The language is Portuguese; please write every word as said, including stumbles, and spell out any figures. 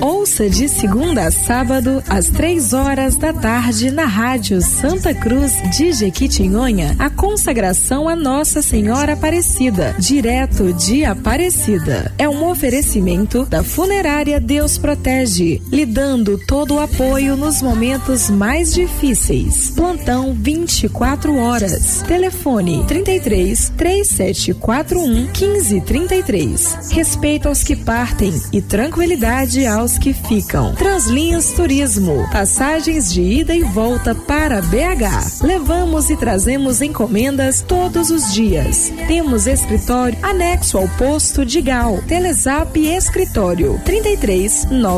Ouça de segunda a sábado, às três horas da tarde, na Rádio Santa Cruz de Jequitinhonha, a consagração a Nossa Senhora Aparecida, direto de Aparecida. É um oferecimento da Funerária Deus Protege, lhe dando todo o apoio nos momentos mais difíceis. Plantão vinte e quatro horas. Telefone trinta e três, três sete quatro um, quinze trinta e três. Respeito aos que partem e tranquilidade aos que ficam. Translinhas Turismo. Passagens de ida e volta para B H. Levamos e trazemos encomendas todos os dias. Temos escritório anexo ao posto de Gal. Telezap Escritório trinta e três, nove